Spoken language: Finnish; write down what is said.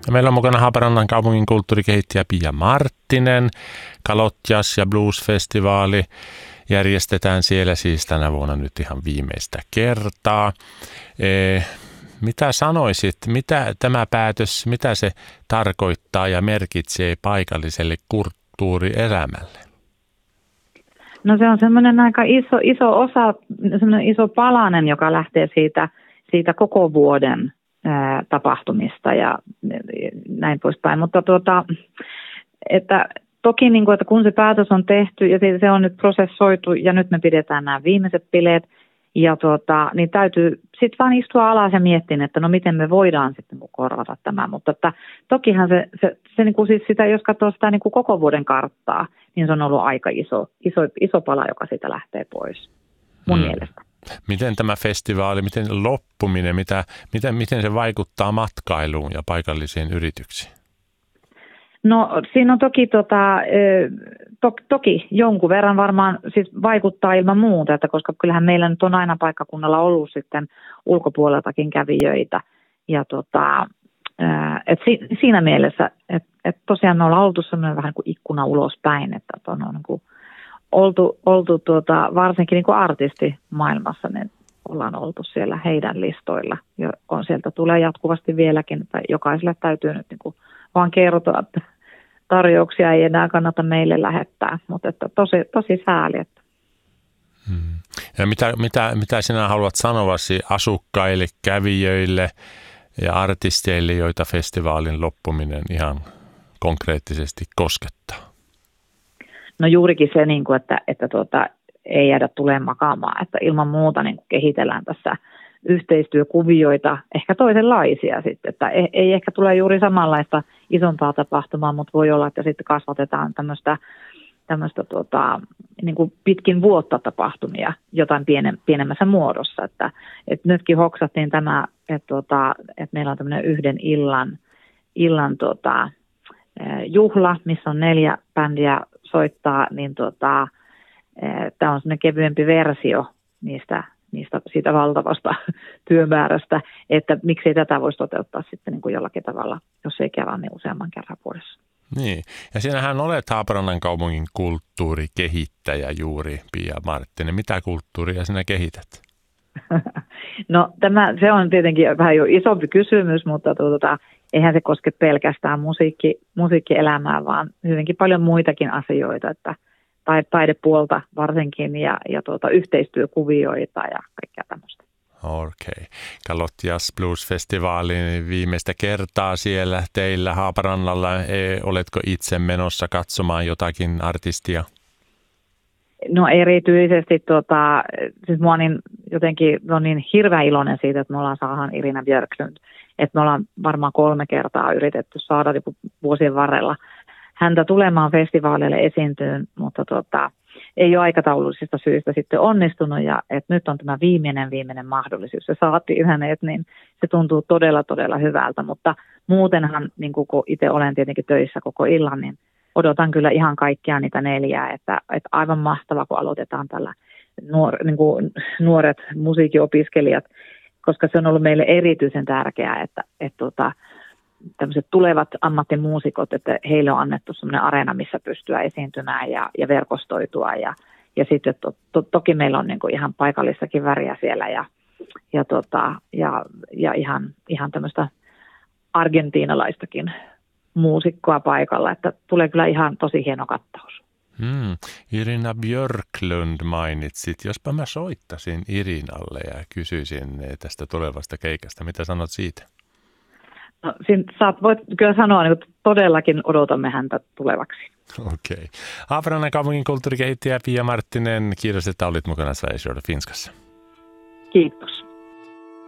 Ja meillä on mukana Haaparannan kaupungin kulttuurikehittäjä Pia Marttinen. Kalot Jazz ja Blues-festivaali järjestetään siellä siis tänä vuonna nyt ihan viimeistä kertaa. Mitä sanoisit, mitä tämä päätös, mitä se tarkoittaa ja merkitsee paikalliselle kulttuurielämälle? No se on semmoinen aika iso osa, semmoinen iso palanen, joka lähtee siitä koko vuoden tapahtumista ja näin poispäin. Mutta että toki niin kuin, että kun se päätös on tehty ja se on nyt prosessoitu ja nyt me pidetään nämä viimeiset bileet, ja niin täytyy sitten vaan istua alas ja miettiä, että no miten me voidaan sitten korvata tämä. Mutta että tokihan se niin kuin siis sitä, jos katsoo sitä niin kuin koko vuoden karttaa, niin se on ollut aika iso pala, joka siitä lähtee pois mun mielestä. Miten tämä festivaali, miten loppuminen, miten se vaikuttaa matkailuun ja paikallisiin yrityksiin? No siinä on toki jonkun verran varmaan siis vaikuttaa ilman muuta, että koska kyllähän meillä nyt on aina paikkakunnalla ollut sitten ulkopuoleltakin kävijöitä. Ja siinä mielessä, että tosiaan me ollaan oltu sellainen vähän kuin ikkuna ulospäin, että on niin kuin oltu varsinkin niin kuin artistimaailmassa, niin ollaan oltu siellä heidän listoilla. Ja sieltä tulee jatkuvasti vieläkin, että jokaiselle täytyy nyt niin kuin vaan kertoa, että tarjouksia ei enää kannata meille lähettää, mutta että tosi sääli. Että. Ja mitä sinä haluat sanoa asukkaille, kävijöille ja artisteille, joita festivaalin loppuminen ihan konkreettisesti koskettaa? No juurikin se, että ei jäädä tulemaan makaamaan, että ilman muuta niin kehitellään tässä yhteistyökuvioita, ehkä toisenlaisia sitten, että ei ehkä tule juuri samanlaista isompaa tapahtumaa, mutta voi olla, että sitten kasvatetaan tämmöistä niin kuin pitkin vuotta tapahtumia jotain pienemmässä muodossa, että nytkin hoksattiin tämä, että meillä on tämmöinen yhden illan juhla, missä on 4 bändiä soittaa, niin tämä on semmoinen kevyempi versio siitä valtavasta työmäärästä, että miksei tätä voisi toteuttaa sitten niin kuin jollakin tavalla, jos ei kerran, niin useamman kerran vuodessa. Niin, ja sinähän olet Haaparannan kaupungin kulttuurikehittäjä juuri, Pia Marttinen. Mitä kulttuuria sinä kehität? No se on tietenkin vähän jo isompi kysymys, mutta eihän se koske pelkästään musiikkielämää, vaan hyvinkin paljon muitakin asioita, että taidepuolta varsinkin ja yhteistyökuvioita ja kaikkea tämmöistä. Okei. Kalot Jazz Blues-festivaalin viimeistä kertaa siellä teillä Haaparannalla. Oletko itse menossa katsomaan jotakin artistia? No erityisesti, siis mä oon niin hirveän iloinen siitä, että me ollaan saadaan Irina Björklund. Että me ollaan varmaan 3 kertaa yritetty saada vuosien varrella häntä tulemaan festivaaleille esiintyyn, mutta ei ole aikataulullisista syistä sitten onnistunut ja että nyt on tämä viimeinen mahdollisuus. Se saatiin hänet, niin se tuntuu todella hyvältä, mutta muutenhan, niin kun itse olen tietenkin töissä koko illan, niin odotan kyllä ihan kaikkia niitä 4, että aivan mahtavaa, kun aloitetaan tällä nuoret musiikinopiskelijat, koska se on ollut meille erityisen tärkeää, että tämmöiset tulevat ammattimuusikot, että heille on annettu semmoinen areena, missä pystyä esiintymään ja verkostoitua. Ja sitten toki meillä on niin kuin ihan paikallissakin väriä siellä ja ihan tämmöistä argentiinalaistakin muusikkoa paikalla, että tulee kyllä ihan tosi hieno kattaus. Irina Björklund mainitsit. Jospa mä soittasin Irinalle ja kysyisin tästä tulevasta keikasta. Mitä sanot siitä? No, voit kyllä sanoa, että todellakin odotamme häntä tulevaksi. Okei. Haaparannan kaupungin kulttuurikehittäjä Pia Marttinen, kiitos, että olit mukana Sveriges Radio Finskassa. Kiitos.